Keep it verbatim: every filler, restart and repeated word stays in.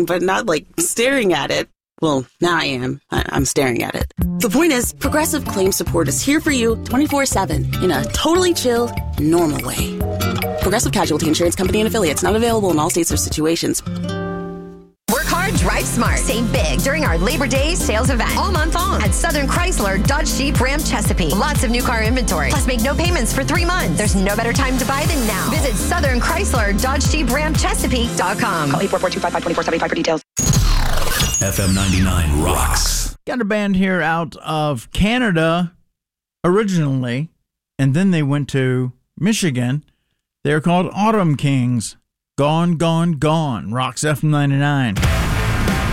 fine, but not like staring at it. Well, now I am. I- I'm staring at it. The point is, Progressive Claim Support is here for you twenty-four seven in a totally chill, normal way. Progressive Casualty Insurance Company and Affiliates, not available in all states or situations. Work hard, drive smart. Save big during our Labor Day sales event all month long at Southern Chrysler, Dodge Jeep, Ram, Chesapeake. Lots of new car inventory. Plus, make no payments for three months. There's no better time to buy than now. Visit Southern Chrysler, Dodge Jeep, Ram, Chesapeake dot com. Call eight four four, two five five, two four seven five for details. F M ninety-nine rocks. Got a band here out of Canada originally, and then they went to Michigan. They're called Autumn Kings. Gone, Gone, Gone. Rocks F M ninety-nine.